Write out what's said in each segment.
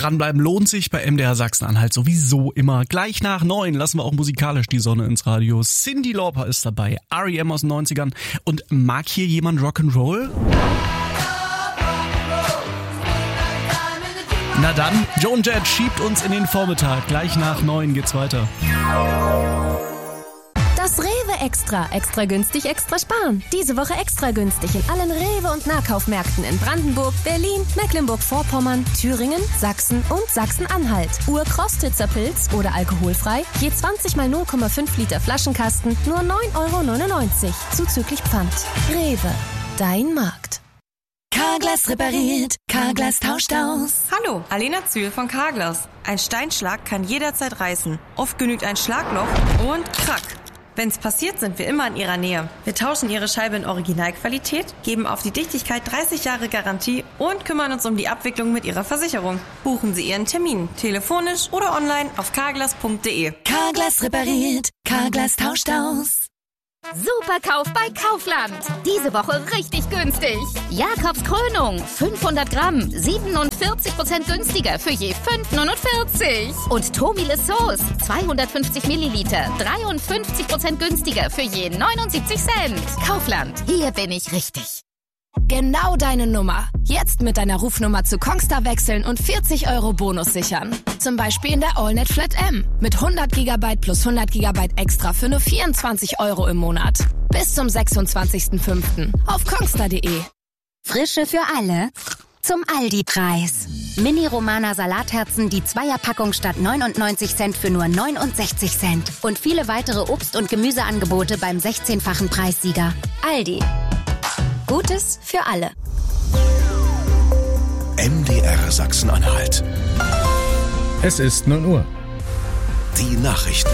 Dranbleiben lohnt sich bei MDR Sachsen-Anhalt sowieso immer. Gleich nach 9 lassen wir auch musikalisch die Sonne ins Radio. Cyndi Lauper ist dabei, R.E.M. aus den 90ern. Und mag hier jemand Rock'n'Roll? Na dann, Joan Jett schiebt uns in den Vormittag. Gleich nach 9 geht's weiter. Das Rewe Extra. Extra günstig, extra sparen. Diese Woche extra günstig in allen Rewe- und Nahkaufmärkten in Brandenburg, Berlin, Mecklenburg-Vorpommern, Thüringen, Sachsen und Sachsen-Anhalt. Ur-Krostitzer Pilz oder alkoholfrei. Je 20 mal 0,5 Liter Flaschenkasten. Nur 9,99 €. Zuzüglich Pfand. Rewe. Dein Markt. Carglass repariert, Carglass tauscht aus. Hallo, Alena Zühl von Carglass. Ein Steinschlag kann jederzeit reißen. Oft genügt ein Schlagloch und krack. Wenn's passiert, sind wir immer in Ihrer Nähe. Wir tauschen Ihre Scheibe in Originalqualität, geben auf die Dichtigkeit 30 Jahre Garantie und kümmern uns um die Abwicklung mit Ihrer Versicherung. Buchen Sie Ihren Termin, telefonisch oder online auf carglass.de. Carglass repariert, Carglass tauscht aus. Superkauf bei Kaufland. Diese Woche richtig günstig. Jakobs Krönung, 500 Gramm, 47% günstiger für je 5,49. Und Tomile Sauce, 250 Milliliter, 53% günstiger für je 79 Cent. Kaufland, hier bin ich richtig. Genau deine Nummer. Jetzt mit deiner Rufnummer zu Kongstar wechseln und 40 € Bonus sichern. Zum Beispiel in der AllNet Flat M. Mit 100 GB plus 100 GB extra für nur 24 € im Monat. Bis zum 26.05. auf kongstar.de. Frische für alle zum Aldi-Preis. Mini-Romana Salatherzen, die Zweierpackung statt 99 Cent für nur 69 Cent. Und viele weitere Obst- und Gemüseangebote beim 16-fachen Preissieger. Aldi. Gutes für alle. MDR Sachsen-Anhalt. Es ist 9 Uhr. Die Nachrichten.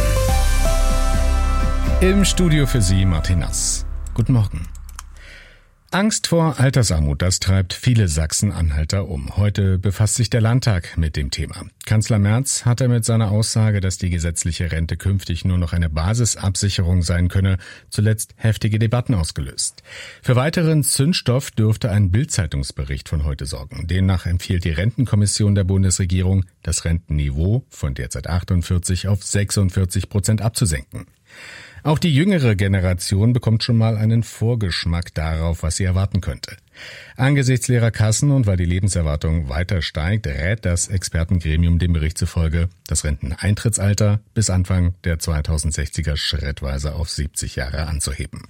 Im Studio für Sie Martin Nass. Guten Morgen. Angst vor Altersarmut, das treibt viele Sachsen-Anhalter um. Heute befasst sich der Landtag mit dem Thema. Kanzler Merz hatte mit seiner Aussage, dass die gesetzliche Rente künftig nur noch eine Basisabsicherung sein könne, zuletzt heftige Debatten ausgelöst. Für weiteren Zündstoff dürfte ein Bild-Zeitungsbericht von heute sorgen. Demnach empfiehlt die Rentenkommission der Bundesregierung, das Rentenniveau von derzeit 48 auf 46% abzusenken. Auch die jüngere Generation bekommt schon mal einen Vorgeschmack darauf, was sie erwarten könnte. Angesichts leerer Kassen und weil die Lebenserwartung weiter steigt, rät das Expertengremium dem Bericht zufolge, das Renteneintrittsalter bis Anfang der 2060er schrittweise auf 70 Jahre anzuheben.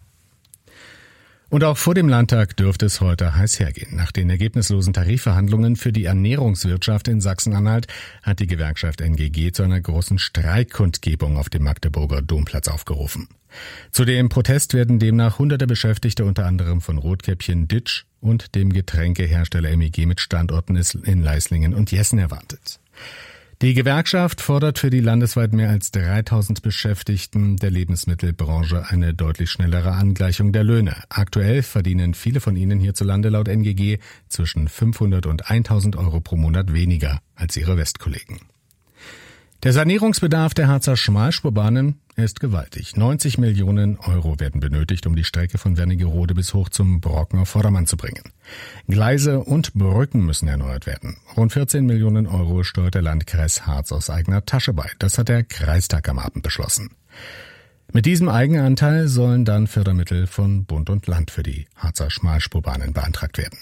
Und auch vor dem Landtag dürfte es heute heiß hergehen. Nach den ergebnislosen Tarifverhandlungen für die Ernährungswirtschaft in Sachsen-Anhalt hat die Gewerkschaft NGG zu einer großen Streikkundgebung auf dem Magdeburger Domplatz aufgerufen. Zu dem Protest werden demnach hunderte Beschäftigte unter anderem von Rotkäppchen Ditsch und dem Getränkehersteller MEG mit Standorten in Leislingen und Jessen erwartet. Die Gewerkschaft fordert für die landesweit mehr als 3000 Beschäftigten der Lebensmittelbranche eine deutlich schnellere Angleichung der Löhne. Aktuell verdienen viele von ihnen hierzulande laut NGG zwischen 500 und 1000 € pro Monat weniger als ihre Westkollegen. Der Sanierungsbedarf der Harzer Schmalspurbahnen ist gewaltig. 90 Millionen € werden benötigt, um die Strecke von Wernigerode bis hoch zum Brocken auf Vordermann zu bringen. Gleise und Brücken müssen erneuert werden. Rund 14 Millionen € steuert der Landkreis Harz aus eigener Tasche bei. Das hat der Kreistag am Abend beschlossen. Mit diesem Eigenanteil sollen dann Fördermittel von Bund und Land für die Harzer Schmalspurbahnen beantragt werden.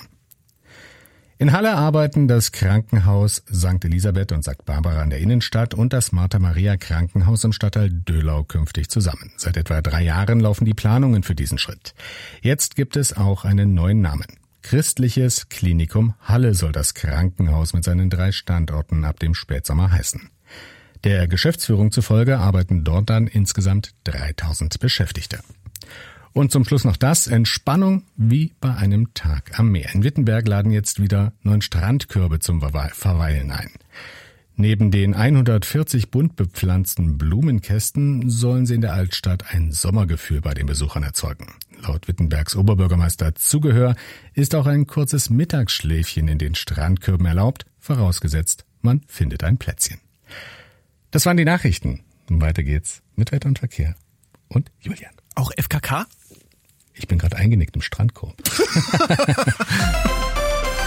In Halle arbeiten das Krankenhaus St. Elisabeth und St. Barbara in der Innenstadt und das Martha-Maria-Krankenhaus im Stadtteil Döhlau künftig zusammen. Seit etwa 3 Jahren laufen die Planungen für diesen Schritt. Jetzt gibt es auch einen neuen Namen. Christliches Klinikum Halle soll das Krankenhaus mit seinen 3 Standorten ab dem Spätsommer heißen. Der Geschäftsführung zufolge arbeiten dort dann insgesamt 3000 Beschäftigte. Und zum Schluss noch das, Entspannung wie bei einem Tag am Meer. In Wittenberg laden jetzt wieder 9 Strandkörbe zum Verweilen ein. Neben den 140 bunt bepflanzten Blumenkästen sollen sie in der Altstadt ein Sommergefühl bei den Besuchern erzeugen. Laut Wittenbergs Oberbürgermeister Zugehör ist auch ein kurzes Mittagsschläfchen in den Strandkörben erlaubt, vorausgesetzt, man findet ein Plätzchen. Das waren die Nachrichten. Weiter geht's mit Wetter und Verkehr. Und Julian. Auch FKK? Ich bin gerade eingenickt im Strandkorb.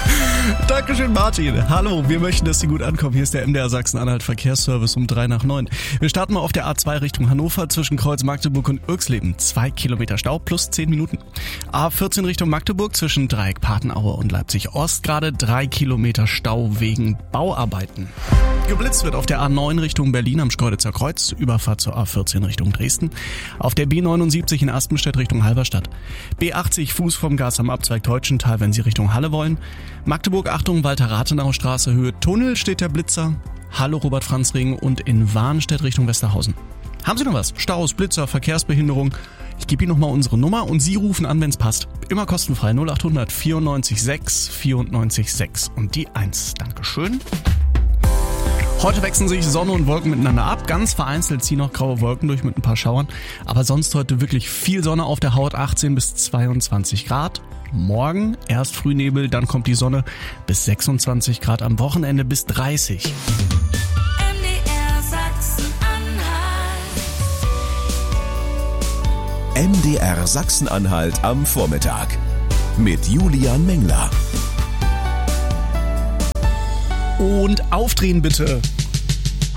Dankeschön, Martin. Hallo, wir möchten, dass Sie gut ankommen. Hier ist der MDR Sachsen-Anhalt Verkehrsservice um 8:03. Wir starten mal auf der A2 Richtung Hannover zwischen Kreuz Magdeburg und Irxleben. 2 Kilometer Stau plus 10 Minuten. A14 Richtung Magdeburg zwischen Dreieck Patenaue und Leipzig Ost gerade 3 Kilometer Stau wegen Bauarbeiten. Geblitzt wird auf der A9 Richtung Berlin am Schkeuditzer Kreuz, Überfahrt zur A14 Richtung Dresden. Auf der B79 in Aspenstedt Richtung Halberstadt. B80 Fuß vom Gas am Abzweig Teutschental, wenn Sie Richtung Halle wollen. Magdeburg, Achtung, Walter-Rathenau-Straße, Höhe Tunnel steht der Blitzer. Halle, Robert-Franz-Ring und in Warnstedt Richtung Westerhausen. Haben Sie noch was? Staus, Blitzer, Verkehrsbehinderung? Ich gebe Ihnen nochmal unsere Nummer und Sie rufen an, wenn es passt. Immer kostenfrei 0800 94 6 94 6 und die 1. Dankeschön. Heute wechseln sich Sonne und Wolken miteinander ab. Ganz vereinzelt ziehen noch graue Wolken durch mit ein paar Schauern. Aber sonst heute wirklich viel Sonne auf der Haut, 18 bis 22 Grad. Morgen erst Frühnebel, dann kommt die Sonne bis 26 Grad. Am Wochenende bis 30. MDR Sachsen-Anhalt am Vormittag mit Julian Mengler. Und aufdrehen bitte.